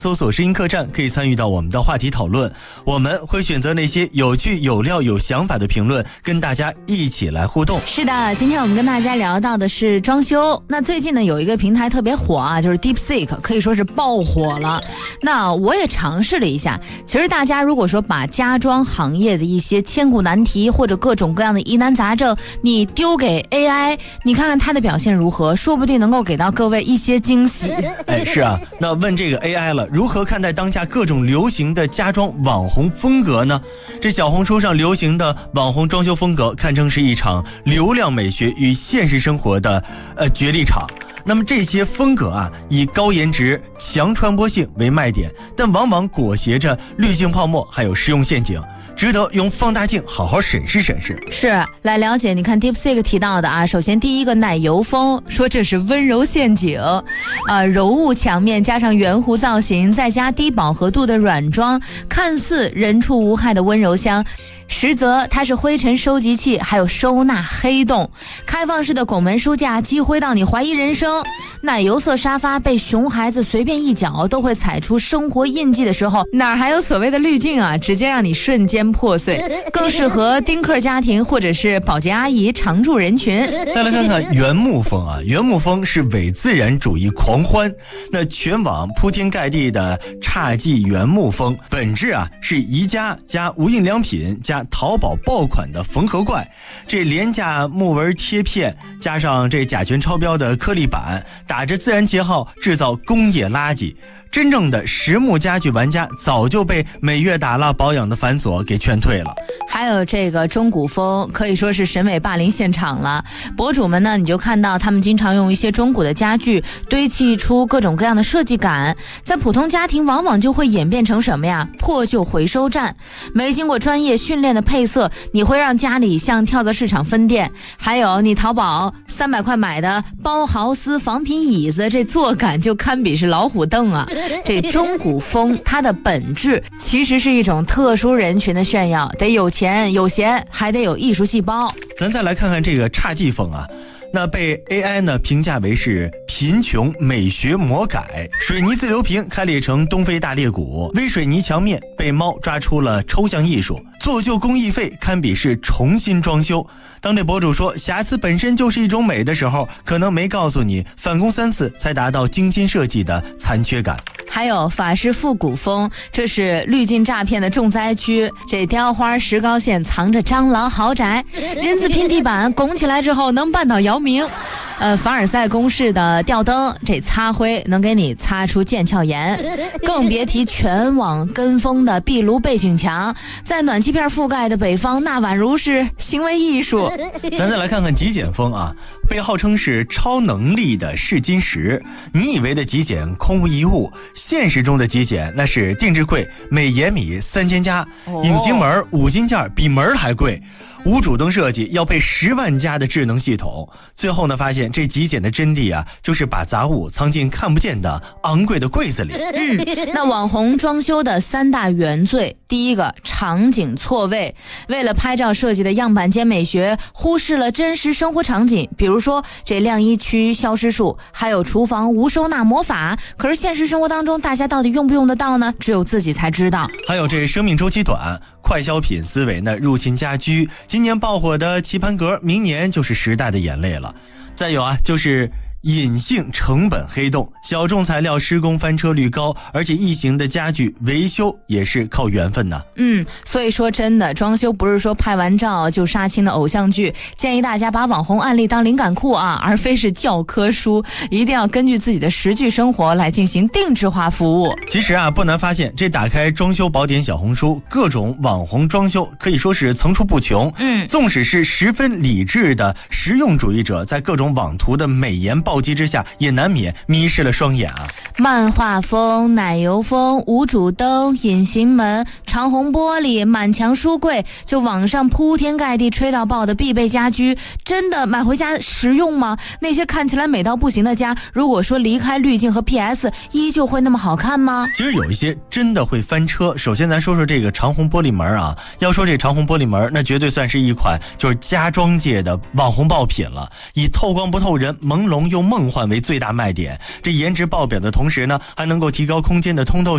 搜索声音客栈可以参与到我们的话题讨论，我们会选择那些有趣有料有想法的评论跟大家一起来互动。 是的，今天我们跟大家聊到的是装修。那最近呢有一个平台特别火啊，就是 DeepSeek， 可以说是爆火了。那我也尝试了一下，其实大家如果说把家装行业的一些千古难题或者各种各样的疑难杂症你丢给 AI， 你看看它的表现如何，说不定能够给到各位一些惊喜。 是啊，那问这个 AI 了，如何看待当下各种流行的家装网红风格呢？这小红书上流行的网红装修风格堪称是一场流量美学与现实生活的角力场。那么这些风格啊，以高颜值、强传播性为卖点，但往往裹挟着滤镜泡沫，还有实用陷阱，值得用放大镜好好审视审视。 是，来了解，你看 DeepSeek 提到的啊，首先第一个奶油风，说这是温柔陷阱，柔雾墙面加上圆弧造型，再加低饱和度的软装，看似人畜无害的温柔乡，实则它是灰尘收集器，还有收纳黑洞。开放式的拱门书架积灰到你怀疑人生，奶油色沙发被熊孩子随便一脚都会踩出生活印记的时候，哪儿还有所谓的滤镜啊，直接让你瞬间破碎，更适合丁克家庭或者是保洁阿姨常住人群。 再来看看原木风啊，原木风是伪自然主义狂欢，那全网铺天盖地的侘寂原木风，本质啊是宜家加无印良品加淘宝爆款的缝合怪，这廉价木纹贴片加上这甲醛超标的颗粒板，打着自然节号制造工业垃圾。真正的实木家具玩家早就被每月打蜡保养的繁琐给劝退了。 还有这个中古风，可以说是审美霸凌现场了。博主们呢，你就看到他们经常用一些中古的家具堆砌出各种各样的设计感，在普通家庭往往就会演变成什么呀？破旧回收站。没经过专业训练的配色，你会让家里像跳蚤市场分店。还有你淘宝300块买的包豪斯仿品椅子，这坐感就堪比是老虎凳啊。这中古风它的本质其实是一种特殊人群的炫耀，得有钱有闲，还得有艺术细胞。 咱再来看看这个侘寂风啊，那被 AI 呢评价为是贫穷美学魔改，水泥自流平开裂成东非大裂谷，微水泥墙面被猫抓出了抽象艺术，做旧工艺费堪比是重新装修。当这博主说瑕疵本身就是一种美的时候，可能没告诉你返工3次才达到精心设计的残缺感。 还有法式复古风，这是滤镜诈骗的重灾区。这雕花石膏线藏着蟑螂豪宅，人字拼地板拱起来之后能绊倒姚明。凡尔赛宫式的吊灯，这擦灰能给你擦出腱鞘炎，更别提全网跟风的壁炉背景墙，在暖气片覆盖的北方那宛如是行为艺术。 咱再来看看极简风啊，被号称是超能力的试金石，你以为的极简空无一物，现实中的极简那是定制柜每延米3000加，隐形门5金件比门还贵，无主灯设计要配10万加的智能系统。最后呢，发现这极简的真谛啊，就是把杂物藏进看不见的昂贵的柜子里。 那网红装修的3大原罪，第一个场景错位，为了拍照设计的样板间美学，忽视了真实生活场景，比如说这晾衣区消失术，还有厨房无收纳魔法，可是现实生活当中大家到底用不用得到呢？只有自己才知道。 还有这生命周期短，快消品思维呢入侵家居，今年爆火的棋盘格，明年就是时代的眼泪了。再有啊，就是隐性成本黑洞，小众材料施工翻车率高，而且异形的家具维修也是靠缘分呢。 所以说真的，装修不是说拍完照就杀青的偶像剧，建议大家把网红案例当灵感库啊，而非是教科书，一定要根据自己的实际生活来进行定制化服务。 其实啊，不难发现，这打开装修宝典小红书，各种网红装修可以说是层出不穷。纵使是十分理智的实用主义者，在各种网图的美颜暴击之下，也难免迷失了双眼啊。 漫画风、奶油风、无主灯、隐形门、长虹玻璃、满墙书柜，就网上铺天盖地吹到爆的必备家居，真的买回家实用吗？那些看起来美到不行的家，如果说离开滤镜和 PS， 依旧会那么好看吗？ 其实有一些真的会翻车。首先咱说说这个长虹玻璃门啊，要说这长虹玻璃门，那绝对算是一款就是家装界的网红爆品了，以透光不透人、朦胧又梦幻为最大卖点。这颜值爆表的同时呢，还能够提高空间的通透